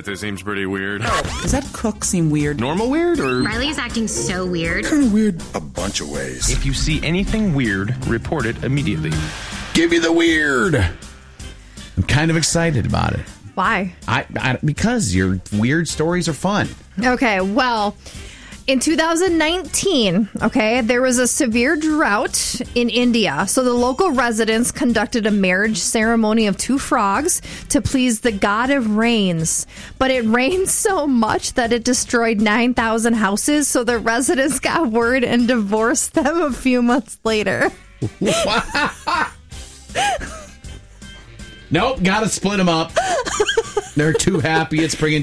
That seems pretty weird. Does that cook seem weird? Normal weird or? Riley's acting so weird. Kind of weird a bunch of ways. If you see anything weird, report it immediately. Give me the weird. I'm kind of excited about it. Why? Because your weird stories are fun. Okay, well, in 2019, there was a severe drought in India. So the local residents conducted a marriage ceremony of 2 frogs to please the god of rains. But it rained so much that it destroyed 9,000 houses. So the residents got word and divorced them a few months later. Nope, gotta split them up. They're too happy. It's bringing